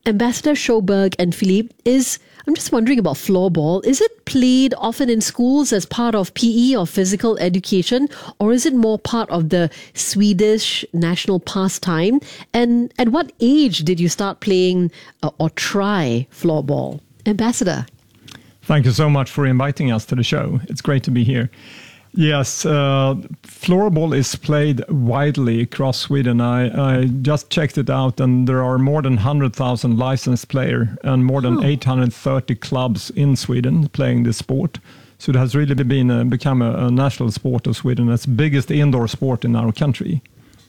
Ambassador Schoberg and Philippe, is I'm just wondering about floorball. Is it played often in schools as part of P E or physical education, or is it more part of the Swedish national pastime? And at what age did you start playing uh, or try floorball? Ambassador. Thank you so much for inviting us to the show. It's great to be here. Yes, uh, floorball is played widely across Sweden. I, I just checked it out, and there are more than one hundred thousand licensed players and more than oh. eight hundred thirty clubs in Sweden playing this sport. So it has really been a, become a, a national sport of Sweden. It's the biggest indoor sport in our country.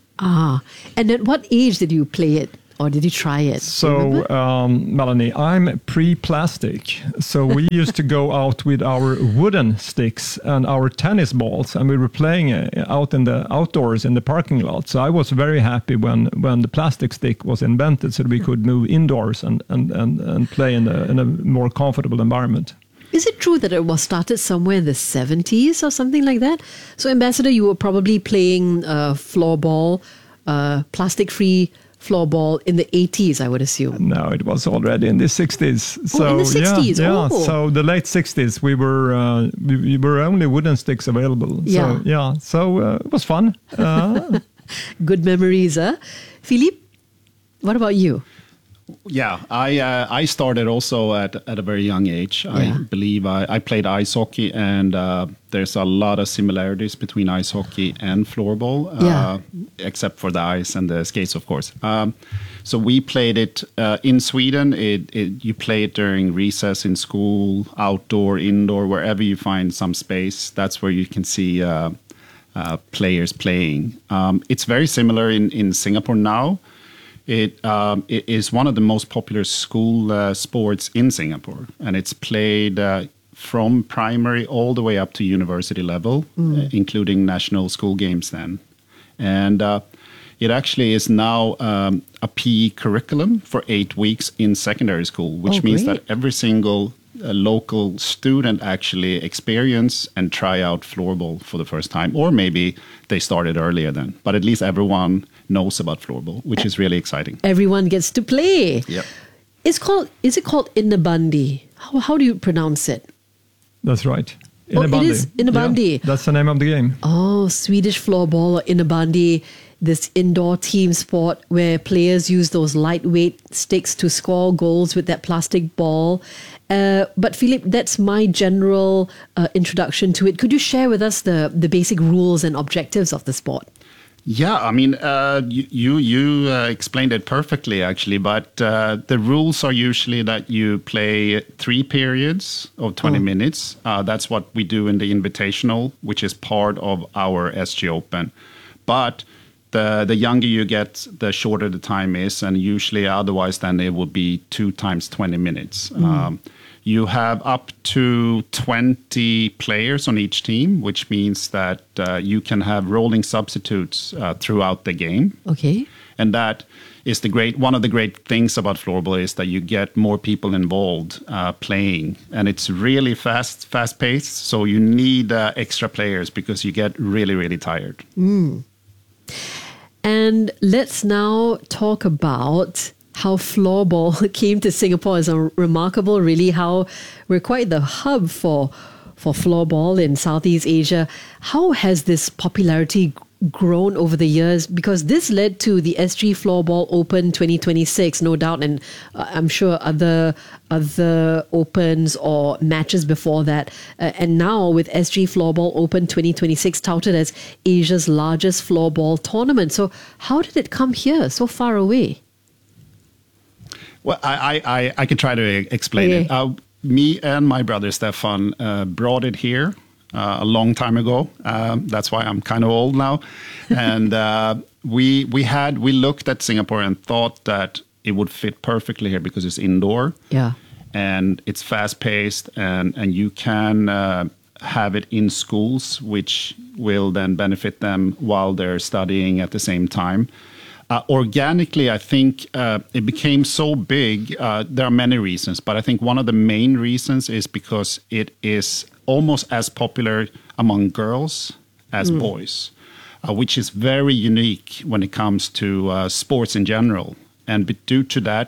Ah, and at what age did you play it? Or did you try it? So, um, Melanie, I'm pre-plastic. So we used to go out with our wooden sticks and our tennis balls, and we were playing uh, out in the outdoors in the parking lot. So I was very happy when, when the plastic stick was invented, so that we could move indoors and, and, and, and play in a, in a more comfortable environment. Is it true that it was started somewhere in the seventies or something like that? So, Ambassador, you were probably playing uh, floorball, uh, plastic-free floorball in the eighties, I would assume. No, it was already in the sixties. So, oh, in the sixties. Yeah, yeah. Oh. So the late sixties, we were uh, we, we were only wooden sticks available. Yeah. So, yeah. So uh, it was fun. Uh, Good memories, huh? Philippe, what about you? Yeah, I uh, I started also at, at a very young age. Yeah. I believe I, I played ice hockey, and uh, there's a lot of similarities between ice hockey and floorball, yeah. uh, except for the ice and the skates, of course. Um, so we played it uh, in Sweden. It, it you play it during recess in school, outdoor, indoor, wherever you find some space. That's where you can see uh, uh, players playing. Um, it's very similar in, in Singapore now. It, um, it is one of the most popular school uh, sports in Singapore, and it's played uh, from primary all the way up to university level, mm. uh, including national school games then. And uh, it actually is now um, a P E curriculum for eight weeks in secondary school, which oh, means great. that every single uh, local student actually experience and try out floorball for the first time, or maybe they started earlier then, but at least everyone knows about floorball, which is really exciting. Everyone gets to play. Yep. It's called, is it called Innebandi? How, how do you pronounce it? That's right. Oh, it is Innebandi. Yeah, that's the name of the game. Oh, Swedish floorball or Innebandi, this indoor team sport where players use those lightweight sticks to score goals with that plastic ball. Uh, but Philippe, that's my general uh, introduction to it. Could you share with us the, the basic rules and objectives of the sport? Yeah, I mean, uh, you you uh, explained it perfectly, actually. But uh, the rules are usually that you play three periods of twenty oh. minutes. Uh, that's what we do in the Invitational, which is part of our S G Open. But the the younger you get, the shorter the time is, and usually otherwise then it would be two times twenty minutes. Mm. Um, You have up to twenty players on each team, which means that uh, you can have rolling substitutes uh, throughout the game. Okay. And that is the great one of the great things about floorball is that you get more people involved uh, playing, and it's really fast, fast paced. So you need uh, extra players because you get really, really tired. Mm. And let's now talk about how floorball came to Singapore. Is a remarkable, really, how we're quite the hub for for floorball in Southeast Asia. How has this popularity grown over the years? Because this led to the S G Floorball Open twenty twenty-six, no doubt, and uh, I'm sure other other opens or matches before that. Uh, and now with S G Floorball Open twenty twenty-six touted as Asia's largest floorball tournament. So how did it come here, so far away? Well, I, I, I could try to explain okay. it. Uh, me and my brother Stefan uh, brought it here uh, a long time ago. Um, that's why I'm kind of old now. And uh, we we had we looked at Singapore and thought that it would fit perfectly here because it's indoor. Yeah. And it's fast paced, and and you can uh, have it in schools, which will then benefit them while they're studying at the same time. Uh, organically, I think uh, it became so big. Uh, there are many reasons, but I think one of the main reasons is because it is almost as popular among girls as mm. boys, uh, which is very unique when it comes to uh, sports in general. And due to that,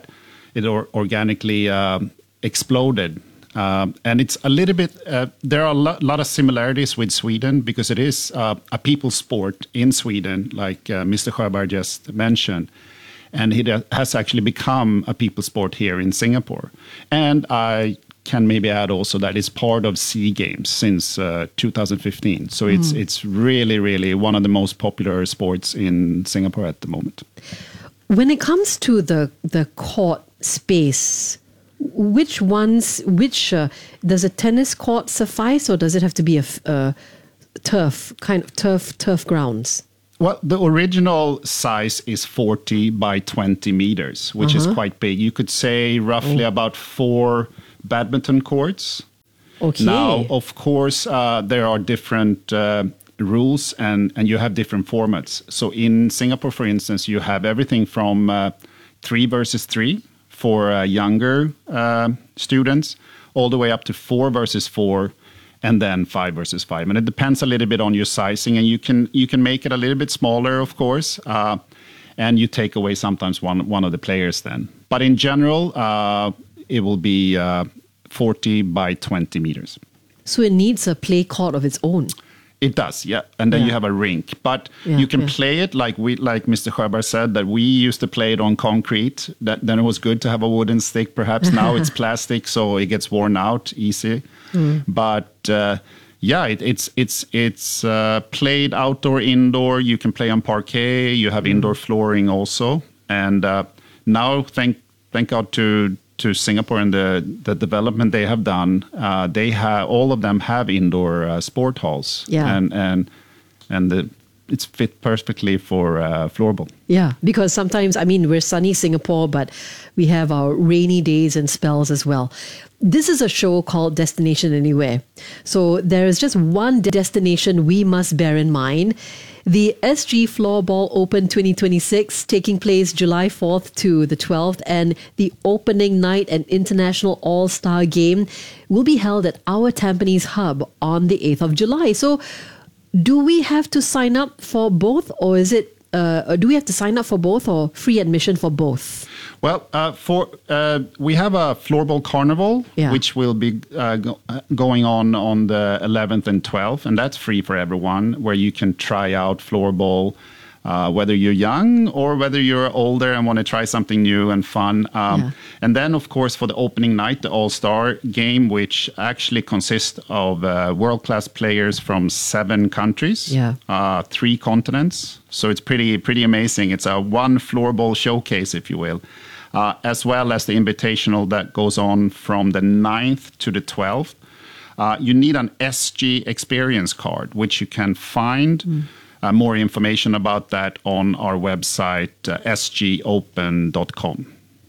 it or, organically um, exploded. Um, and it's a little bit, uh, there are a lo- lot of similarities with Sweden because it is uh, a people sport in Sweden, like uh, Mister Sjöberg just mentioned. And it has actually become a people sport here in Singapore. And I can maybe add also that it's part of SEA Games since uh, two thousand fifteen. So it's, Mm. it's really, really one of the most popular sports in Singapore at the moment. When it comes to the, the court space, which ones, which, uh, does a tennis court suffice or does it have to be a f- uh, turf, kind of turf, turf grounds? Well, the original size is forty by twenty meters, which Uh-huh. is quite big. You could say roughly Oh. about four badminton courts. Okay. Now, of course, uh, there are different uh, rules and, and you have different formats. So in Singapore, for instance, you have everything from uh, three versus three for uh, younger uh, students, all the way up to four versus four, and then five versus five. And it depends a little bit on your sizing, and you can you can make it a little bit smaller, of course, uh, and you take away sometimes one one of the players then. But in general, uh, it will be uh, forty by twenty meters. So it needs a play court of its own. It does, yeah. And then Yeah. you have a rink. But Yeah, you can yeah. play it like we, like Mister Sjöberg said, that we used to play it on concrete. That, then it was good to have a wooden stick, perhaps. Now it's plastic, so it gets worn out easy. Mm. But uh, yeah, it, it's it's it's uh, played outdoor, indoor. You can play on parquet. You have indoor flooring also. And uh, now, thank thank God to to Singapore and the, the development they have done, uh, they have all of them have indoor uh, sport halls, Yeah. and and and the, it's fit perfectly for uh, floorball. Yeah, because sometimes, I mean, we're sunny Singapore, but we have our rainy days and spells as well. This is a show called Destination Anywhere. So there is just one destination we must bear in mind. The S G Floorball Open twenty twenty-six, taking place July fourth to the twelfth, and the opening night and international all-star game will be held at our Tampines hub on the eighth of July. So do we have to sign up for both, or is it, uh, do we have to sign up for both or free admission for both? Well, uh, for uh, we have a floorball carnival, Yeah. which will be uh, go, uh, going on on the eleventh and twelfth, and that's free for everyone, where you can try out floorball, uh, whether you're young or whether you're older and want to try something new and fun. Um, Yeah. And then, of course, for the opening night, the All-Star game, which actually consists of uh, world-class players from seven countries, Yeah. uh, three continents. So it's pretty pretty amazing. It's a one floorball showcase, if you will. Uh, as well as the invitational that goes on from the ninth to the twelfth. Uh, you need an S G experience card, which you can find Mm. uh, more information about that on our website, uh, s g open dot com.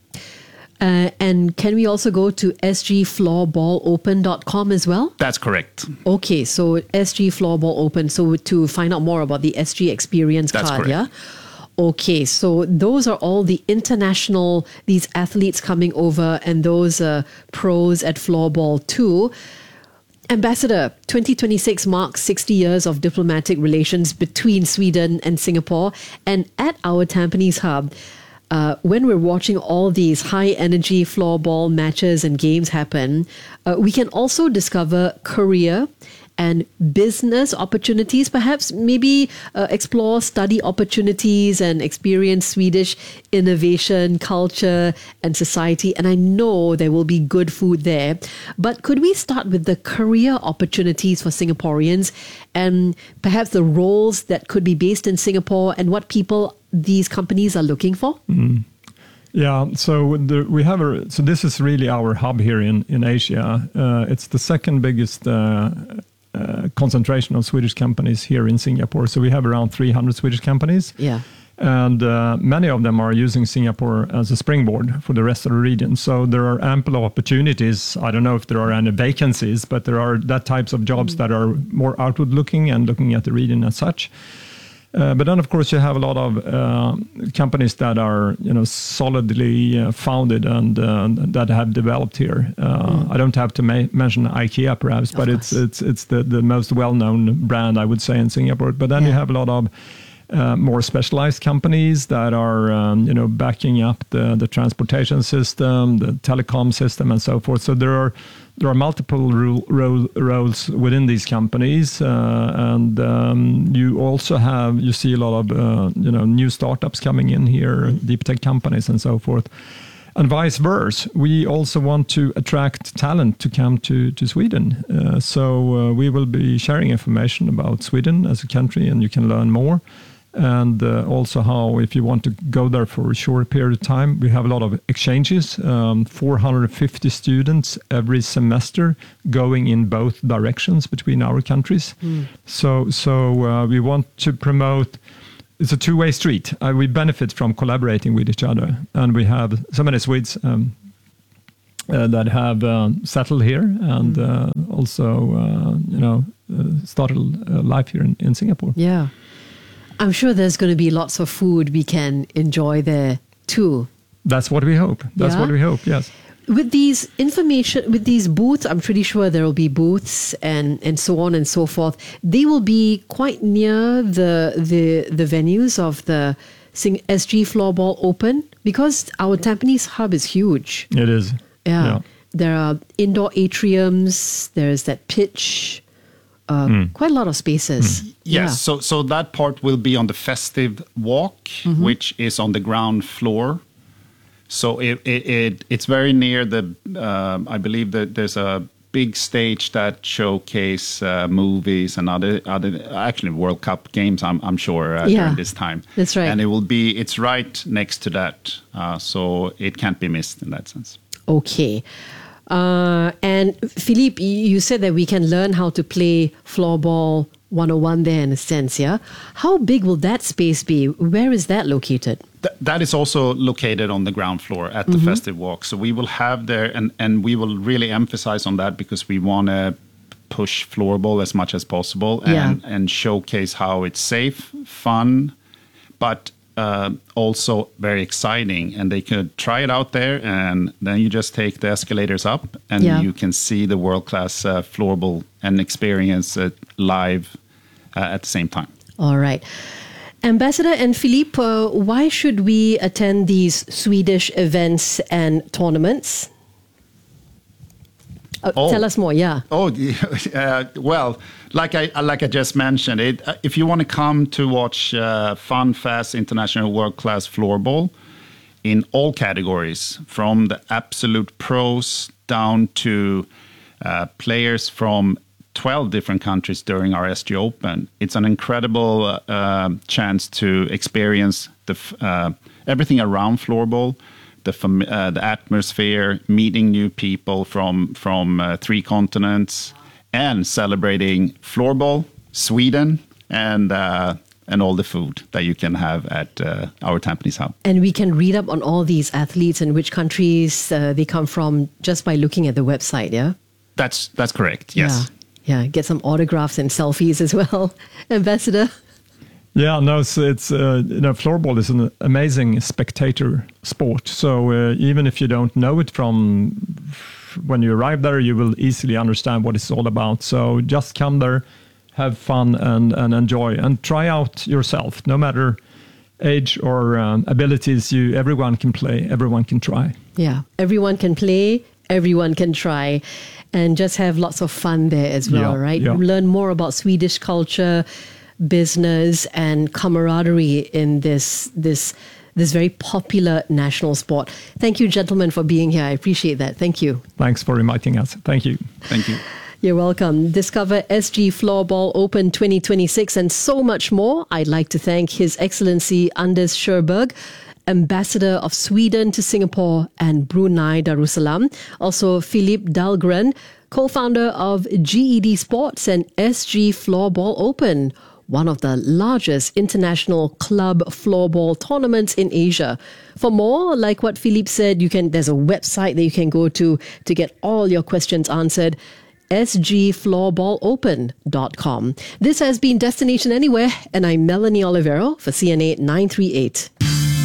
Uh, and can we also go to s g floorball open dot com as well? That's correct. Okay, so S G Floorball Open. So to find out more about the S G experience That's card, correct. yeah? Okay, so those are all the international, these athletes coming over and those uh, pros at floorball too. Ambassador, twenty twenty-six marks sixty years of diplomatic relations between Sweden and Singapore. And at our Tampines hub, uh, when we're watching all these high-energy floorball matches and games happen, uh, we can also discover career and business opportunities, perhaps maybe uh, explore study opportunities and experience Swedish innovation, culture and society. And I know there will be good food there. But could we start with the career opportunities for Singaporeans and perhaps the roles that could be based in Singapore and what people these companies are looking for? Mm. Yeah, so the, we have a, so this is really our hub here in in Asia. Uh, it's the second biggest uh, uh, concentration of Swedish companies here in Singapore. So we have around three hundred Swedish companies. Yeah. And uh, many of them are using Singapore as a springboard for the rest of the region. So there are ample opportunities. I don't know if there are any vacancies, but there are that types of jobs that are more outward looking and looking at the region as such. Uh, but then, of course, you have a lot of uh, companies that are, you know, solidly uh, founded and uh, that have developed here. Uh, Mm. I don't have to ma- mention IKEA, perhaps, but it's it's it's the, the most well-known brand, I would say, in Singapore. But then you have a lot of uh, more specialized companies that are, um, you know, backing up the, the transportation system, the telecom system, and so forth. So there are there are multiple ro- ro- roles within these companies, uh, and um, you also have you see a lot of uh, you know new startups coming in here, deep tech companies, and so forth. And vice versa, we also want to attract talent to come to, to Sweden. Uh, so uh, we will be sharing information about Sweden as a country, and you can learn more. And uh, also how, if you want to go there for a short period of time, we have a lot of exchanges, um, four hundred fifty students every semester going in both directions between our countries. Mm. So, so uh, we want to promote. It's a two-way street. Uh, we benefit from collaborating with each other, and we have so many Swedes um, uh, that have uh, settled here and mm. uh, also, uh, you know, uh, started uh, life here in, in Singapore. Yeah, I'm sure there's going to be lots of food we can enjoy there too. That's what we hope. That's yeah? what we hope. Yes. With these information, with these booths, I'm pretty sure there will be booths and, and so on and so forth. They will be quite near the the the venues of the S G Floorball Open, because our Tampines hub is huge. It is. Yeah. yeah. There are indoor atriums. There's that pitch. Uh, mm. Quite a lot of spaces. Mm. Yes. Yeah. So so that part will be on the festive walk, mm-hmm. which is on the ground floor. So it, it, it it's very near the. Um, I believe that there's a big stage that showcase uh, movies and other other actually World Cup games. I'm I'm sure uh, yeah, during this time. That's right. And it will be. It's right next to that, uh, so it can't be missed in that sense. Okay. Uh, and Philippe, you said that we can learn how to play floorball one oh one there in a sense, yeah? How big will that space be? Where is that located? Th- that is also located on the ground floor at the mm-hmm. Festive Walk. So we will have there, and, and we will really emphasize on that because we want to push floorball as much as possible and, yeah. and showcase how it's safe, fun, but uh, also very exciting. And they could try it out there, and then you just take the escalators up and yeah. you can see the world-class uh, floorball and experience it live uh, at the same time. All right. Ambassador and Philippe, uh, why should we attend these Swedish events and tournaments? Uh, oh. Tell us more, yeah. Oh, uh, well, like I like I just mentioned, it. Uh, if you want to come to watch uh, fun, fast, international world-class floorball in all categories, from the absolute pros down to uh, players from twelve different countries during our S G Open. It's an incredible uh, chance to experience the uh, everything around floorball, the fam- uh, the atmosphere, meeting new people from from uh, three continents, and celebrating floorball, Sweden, and uh, and all the food that you can have at uh, our Tampines hub. And we can read up on all these athletes and which countries uh, they come from just by looking at the website, yeah? That's that's correct, yes. Yeah. Yeah, get some autographs and selfies as well, Ambassador. Yeah, no, it's, it's uh, you know, floorball is an amazing spectator sport. So uh, even if you don't know it from when you arrive there, you will easily understand what it's all about. So just come there, have fun, and, and enjoy, and try out yourself. No matter age or um, abilities, you everyone can play, everyone can try. Yeah, everyone can play, everyone can try. And just have lots of fun there as well, yeah, right? Yeah. Learn more about Swedish culture, business, and camaraderie in this this this very popular national sport. Thank you, gentlemen, for being here. I appreciate that. Thank you. Thanks for inviting us. Thank you. Thank you. You're welcome. Discover S G Floorball Open twenty twenty-six and so much more. I'd like to thank His Excellency Anders Sjöberg, Ambassador of Sweden to Singapore and Brunei Darussalam. Also, Philippe Dahlgren, co-founder of G E D Sports and S G Floorball Open, one of the largest international club floorball tournaments in Asia. For more, like what Philippe said, you can. There's a website that you can go to to get all your questions answered. S G floorball open dot com. This has been Destination Anywhere, and I'm Melanie Olivero for C N A nine three eight.